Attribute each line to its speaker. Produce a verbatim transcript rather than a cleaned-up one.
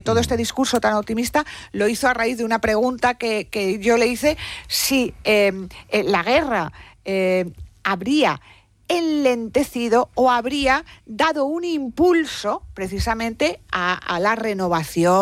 Speaker 1: Todo este discurso tan optimista lo hizo a raíz de una pregunta que, que yo le hice, si eh, eh, la guerra eh, habría enlentecido o habría dado un impulso precisamente a, a la renovación